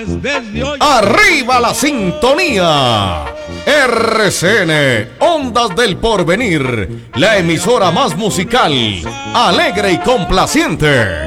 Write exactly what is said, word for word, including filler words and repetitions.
desde hoy. ¡Arriba la sintonía! R C N, Ondas del Porvenir, la emisora más musical, alegre y complaciente.